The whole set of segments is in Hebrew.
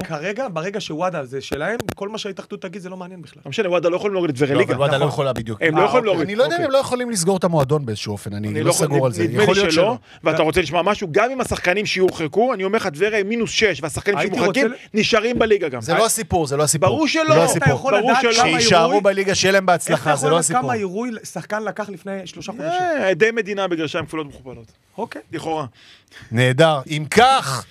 כרגע, ברגע שוואדה זה שלהם, כל מה שההתאחדות תגיד זה לא מעניין בכלל. לא משנה, וואדה לא יכולים להוריד את וליגה. וואדה לא יכולה בדיוק. הם לא יכולים להוריד. אני לא יודע אם הם לא יכולים לסגור את המועדון באיזשהו אופן, אני לא סגור על זה. נדמה לי שלא, ואתה רוצה לשמוע משהו, גם אם השחקנים שיורחקו, אני אומר לך דברי -6, והשחקנים שמורחקים נשארים בליגה גם. זה לא הסיפור, זה לא הסיפור. ברור שלא. שישארו בליגה, שיהיה להם בהצלחה, זה לא הסיפור. כמה אירועי שחקן לקח לפני 3 חודשים? עדי מדינה בגרשיים כפולות מכופלות. אוקיי. לכאורה. נהדר. אם כך,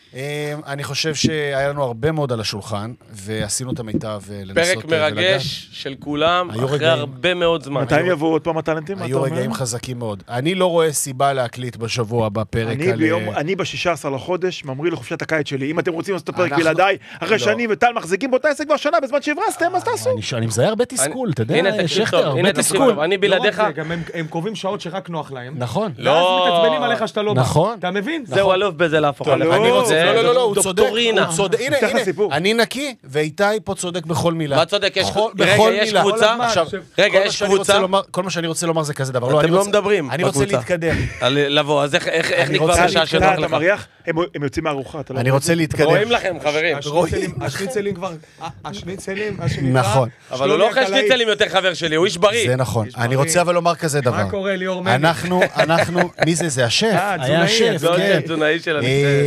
אני חושב שהיה לנו הרבה מאוד על השולחן, ועשינו את המיטב לנסות פרק מרגש של כולם, אחרי הרבה מאוד זמן. מתי יבואו עוד פעם הטלנטים? היו רגעים חזקים מאוד. אני לא רואה סיבה להקליט בשבוע הבא פרק על... אני ב-16 לחודש ממריא לחופשת הקיץ שלי. אם אתם רוצים לעשות את הפרק בלעדיי, אחרי שאני וטל מחזיקים באותה עסק כבר שנה, בזמן שהברסתם, אז תעשו. אני מזהה הרבה תסכול, אתה יודע, שכתר, הרבה תסכול. אני בלעדיך. גם הם קובעים שעות שרק נוח להם. נכון. ואז מתעצבנים עליך שאתה לא בא. נכון. אתה מבין? זהו אלוף בזה להפוך עליך. לא, הוא צודק. הנה, אני נקי, ואיתי פה צודק בכל מילה. מה צודק? יש קבוצה? רגע, יש קבוצה? כל מה שאני רוצה לומר זה כזה דבר. אתם לא מדברים. אני רוצה להתקדם. לבוא, אז איך נקבע בשעה שנוח לך? הם יוצאים מהארוחה. אני רוצה להתקדם. רואים לכם, חברים. השניצלים כבר... השניצלים, נכון. אבל הוא לא אוכל שניצלים יותר חבר שלי, הוא איש בריא. זה נכון. אני רוצה אבל לומר כזה דבר. מה קורה, ליאור מני? אנחנו, מי זה? זה השף. היה השף, כן. תזונאי של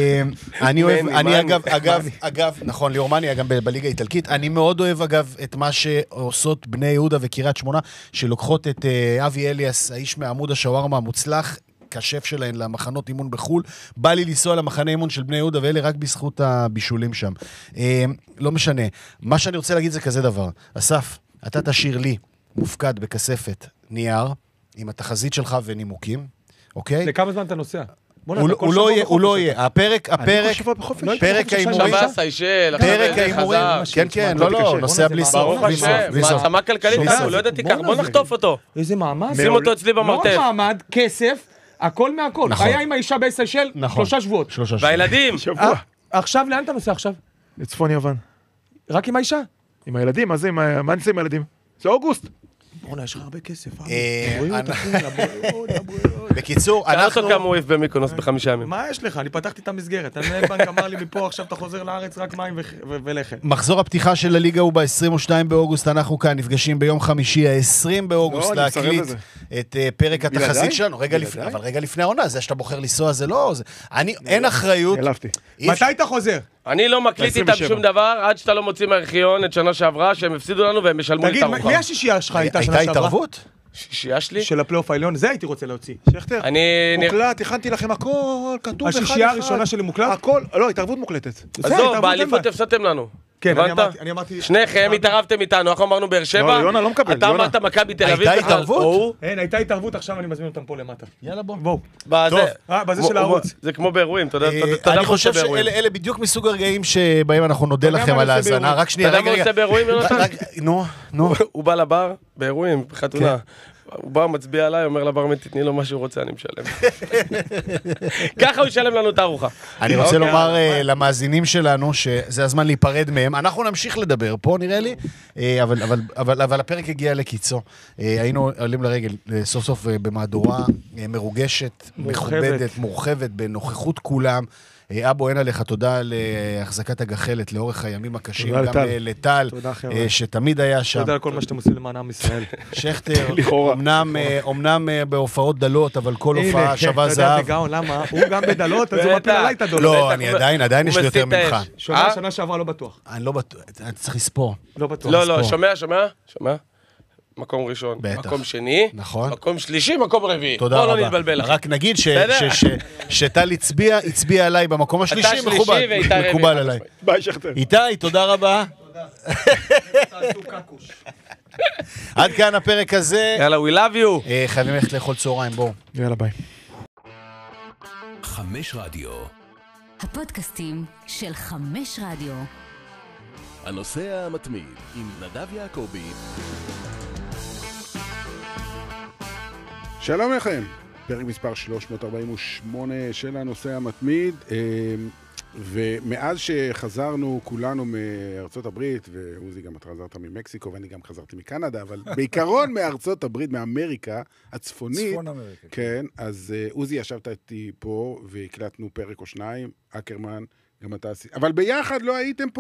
אני אוהב, אני אגב, נכון, ליאור מני, גם בליגה האיטלקית, אני מאוד אוהב אגב את מה שעושות בני יהודה וקריית שמונה, שלוקחות את אבי אליאס, האיש מעמוד השווארמה המוצלח, כשף שלהן למחנות אימון בחול, בא לי לנסוע למחנה אימון של בני יהודה, ואלה רק בזכות הבישולים שם. לא משנה. מה שאני רוצה להגיד זה כזה דבר. אסף, אתה תשאיר לי מופקד בכספת נייר, עם התחזית שלך ונימוקים, אוקיי? לכמה זמן אתה נוסע? הוא לא יהיה. הפרק ההימורים, פרק ההימורים, כן, לא, נוסע בלי סוף. ברוך השם, מעצמה כלכלית, הוא לא ידעתי כך, בוא נחטוף אותו. איזה מעמד? שים אותו אצלי במרתף. לא מעמד, כסף, הכל מהכל. היה עם האישה בסיישל 3 שבועות. והילדים. שבוע. עכשיו, לאן אתה נוסע עכשיו? לצפון יוון. רק עם האישה? עם הילדים, מה נצא עם הילדים? זה אוגוסט. בוא'נה, יש לך הרבה כסף. בקיצור, קרא אותו כמה הוא אוהב במיקונוס ב5 ימים. מה יש לך? אני פתחתי את המסגרת. המנהל בנק אמר לי מפה, עכשיו אתה חוזר לארץ, רק מים ולחם. מחזור הפתיחה של הליגה הוא ב-22 באוגוסט, אנחנו כאן נפגשים ביום חמישי, ה-20 באוגוסט, להקליט את פרק התחזית שלנו. אבל רגע לפני העונה, זה שאתה בוחר לנסוע, זה לא... אין אחריות. מתי אתה חוזר? אני לא מקליט איתם שום דבר, עד שאתה לא מוציא מהארכיון את שנה שעברה, שהם הפסידו לנו והם משלמו לי את הארוחה. תגיד, מי השישייה שלך הייתה שנה הייתה שעברה? התערבות? שישייה שלי? של הפלייאוף העליון, זה הייתי רוצה להוציא. שכתר, אני... מוקלט, הכנתי לכם הכל, כתוב אחד אחד. השישייה הראשונה שלי מוקלט? הכל, לא, התערבות מוקלטת. עזוב, באליפות הפסדתם לנו. כן, אני אמרתי... שניכם התערבתם איתנו, אנחנו אמרנו באר שבע. לא, יונה לא מקבל. אתה אמרת מכבי תל אביב. הייתה התערבות? אין, הייתה התערבות, עכשיו אני מזמין אותם פה למטה. יאללה בוא. בואו. בזה של הערוץ. זה כמו באירועים, תודה. אני חושב שאלה בדיוק מסוג הרגעים שבהם אנחנו נודה לכם על ההאזנה. רק שנייה, אתה יודע מה הוא עושה באירועים, יונתן? נו. הוא בא לבר, באירועים, בחתונה. הוא בא, מצביע עליי, אומר לברמן, תתני לו מה שהוא רוצה, אני משלם. ככה הוא ישלם לנו את הארוחה. אני רוצה לומר למאזינים שלנו, שזה הזמן להיפרד מהם. אנחנו נמשיך לדבר פה, נראה לי, אבל הפרק הגיע לקיצו. היינו עולים לרגל, סוף סוף במהדורה מרוגשת, מכובדת, מורחבת, בנוכחות כולם. אבו, אין עליך, תודה להחזקת הגחלת לאורך הימים הקשים, גם לטל, שתמיד היה שם. תודה על כל מה שאתם עושים למען עם ישראל. שכטר, אמנם בהופעות דלות, אבל כל הופעה שווה זהב. אתה יודע, זה גאון, למה? הוא גם בדלות, אז הוא מפיל עליי את הדולות. לא, אני עדיין יש לי יותר ממך. שנה שעברה לא בטוח. אני לא בטוח, אני צריך לספור. לא בטוח. לא, שומע? מקום ראשון, מקום שני, מקום שלישי, מקום רביעי. תודה רבה. בוא לא נתבלבל. רק נגיד שטל הצביע עליי במקום השלישי, מקובל עליי. ביי שכתר. איתי, תודה רבה. עד כאן הפרק הזה. יאללה, we love you. חייבים ללכת לאכול צהריים, בואו. יאללה, ביי. 5 רדיו. הפודקאסטים של 5 רדיו. הנוסע המתמיד עם נדב יעקבי. שלום לכם, פרק מספר 348 של הנוסע המתמיד, ומאז שחזרנו כולנו מארצות הברית, ועוזי גם אתה חזרת ממקסיקו ואני גם חזרתי מקנדה, אבל בעיקרון מארצות הברית, מאמריקה הצפונית, צפון אמריקה. כן, אז עוזי ישבת איתי פה והקלטנו פרק או שניים, אקרמן, גם אתה עשית, אבל ביחד לא הייתם פה.